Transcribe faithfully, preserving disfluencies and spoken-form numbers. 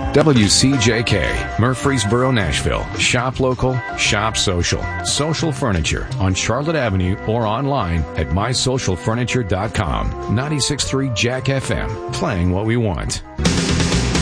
W C J K, Murfreesboro, Nashville. Shop local, shop social. Social Furniture on Charlotte Avenue or online at my social furniture dot com. ninety-six point three Jack F M, playing what we want.